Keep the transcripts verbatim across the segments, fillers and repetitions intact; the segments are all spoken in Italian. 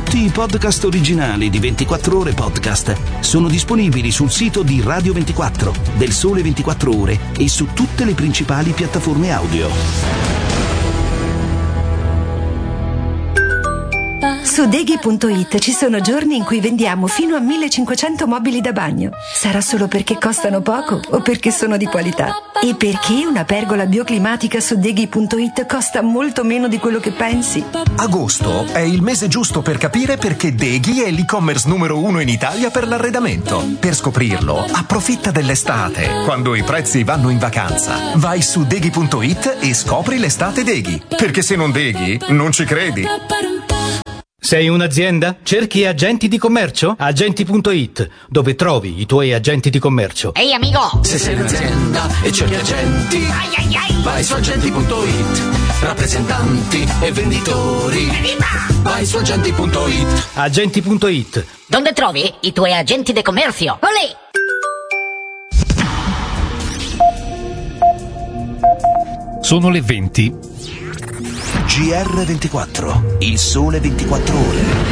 Tutti i podcast originali di ventiquattro Ore Podcast sono disponibili sul sito di Radio ventiquattro, del Sole ventiquattro Ore e su tutte le principali piattaforme audio. Su Deghi punto it ci sono giorni in cui vendiamo fino a millecinquecento mobili da bagno. Sarà solo perché costano poco o perché sono di qualità? E perché una pergola bioclimatica su Deghi punto it costa molto meno di quello che pensi? Agosto è il mese giusto per capire perché Deghi è l'e-commerce numero uno in Italia per l'arredamento. Per scoprirlo, approfitta dell'estate, quando i prezzi vanno in vacanza. Vai su Deghi punto it e scopri l'estate Deghi. Perché se non Deghi, non ci credi. Sei un'azienda? Cerchi agenti di commercio? Agenti punto it, dove trovi i tuoi agenti di commercio. Ehi amico! Se sei un'azienda e cerchi agenti, ai ai ai. vai su agenti punto it. Rappresentanti e venditori, Evviva! vai su agenti punto it. Agenti punto it. Dove trovi i tuoi agenti di commercio? Olè! Sono le venti. G R ventiquattro, il Sole ventiquattro Ore.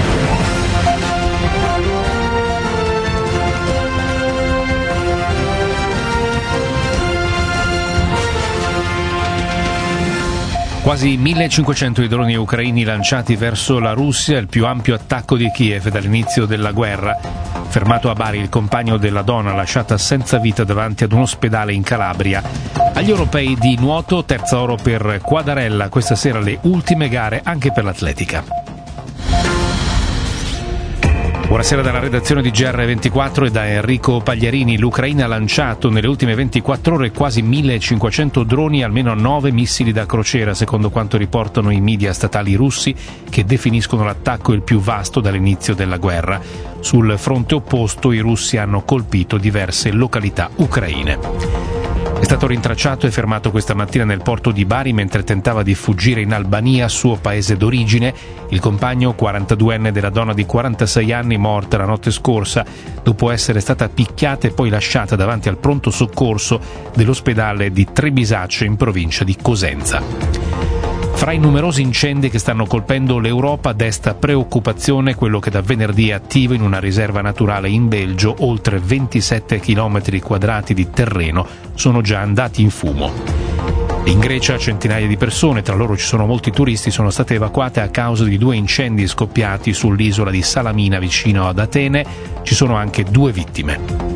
Quasi millecinquecento i droni ucraini lanciati verso la Russia, il più ampio attacco di Kiev dall'inizio della guerra. Fermato a Bari il compagno della donna lasciata senza vita davanti ad un ospedale in Calabria. Agli europei di nuoto, terza oro per Quadarella, questa sera le ultime gare anche per l'atletica. Buonasera dalla redazione di G R ventiquattro e da Enrico Pagliarini. L'Ucraina ha lanciato nelle ultime ventiquattro ore quasi millecinquecento droni e almeno nove missili da crociera, secondo quanto riportano i media statali russi, che definiscono l'attacco il più vasto dall'inizio della guerra. Sul fronte opposto i russi hanno colpito diverse località ucraine. È stato rintracciato e fermato questa mattina nel porto di Bari mentre tentava di fuggire in Albania, suo paese d'origine, il compagno quarantaduenne della donna di quarantasei anni morta la notte scorsa dopo essere stata picchiata e poi lasciata davanti al pronto soccorso dell'ospedale di Trebisacce in provincia di Cosenza. Fra i numerosi incendi che stanno colpendo l'Europa desta preoccupazione quello che da venerdì è attivo in una riserva naturale in Belgio. Oltre ventisette chilometri quadrati di terreno sono già andati in fumo. In Grecia centinaia di persone, tra loro ci sono molti turisti, sono state evacuate a causa di due incendi scoppiati sull'isola di Salamina vicino ad Atene. Ci sono anche due vittime.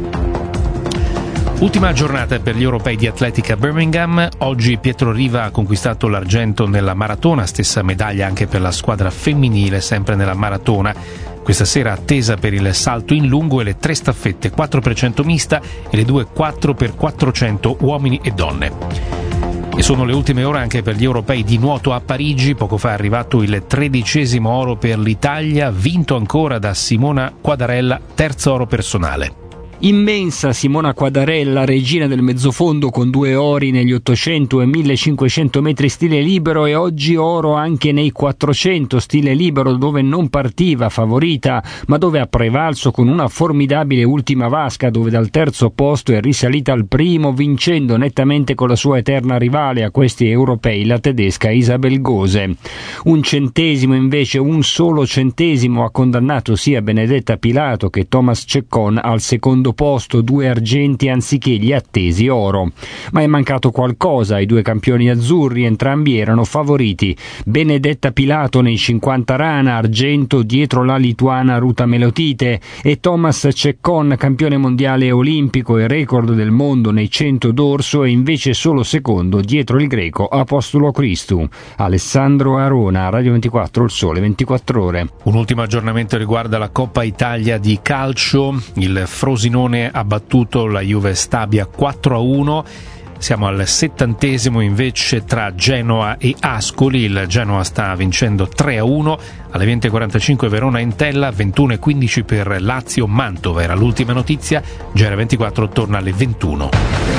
Ultima giornata per gli europei di atletica a Birmingham. Oggi Pietro Riva ha conquistato l'argento nella maratona, stessa medaglia anche per la squadra femminile, sempre nella maratona. Questa sera attesa per il salto in lungo e le tre staffette, quattro per cento mista e le due quattro per quattrocento uomini e donne. E sono le ultime ore anche per gli europei di nuoto a Parigi. Poco fa è arrivato il tredicesimo oro per l'Italia, vinto ancora da Simona Quadarella, terzo oro personale. Immensa Simona Quadarella, regina del mezzofondo con due ori negli ottocento e millecinquecento metri stile libero e oggi oro anche nei quattrocento stile libero, dove non partiva favorita ma dove ha prevalso con una formidabile ultima vasca, dove dal terzo posto è risalita al primo, vincendo nettamente con la sua eterna rivale a questi europei, la tedesca Isabel Gose. Un centesimo invece, un solo centesimo ha condannato sia Benedetta Pilato che Thomas Ceccon al secondo posto, due argenti anziché gli attesi oro. Ma è mancato qualcosa ai due campioni azzurri, entrambi erano favoriti. Benedetta Pilato nei cinquanta rana, argento dietro la lituana Ruta Melotite, e Thomas Ceccon, campione mondiale olimpico e record del mondo nei cento d'orso, e invece solo secondo dietro il greco Apostolo Christou. Alessandro Arona, Radio ventiquattro, il Sole ventiquattro Ore. Un ultimo aggiornamento riguarda la Coppa Italia di calcio. Il Frosinone ha battuto la Juve Stabia quattro a uno. Siamo al settantesimo invece tra Genoa e Ascoli. Il Genoa sta vincendo tre a uno. Alle venti e quarantacinque Verona Entella, ventuno e quindici per Lazio Mantova. Era l'ultima notizia. G R ventiquattro torna alle ventuno.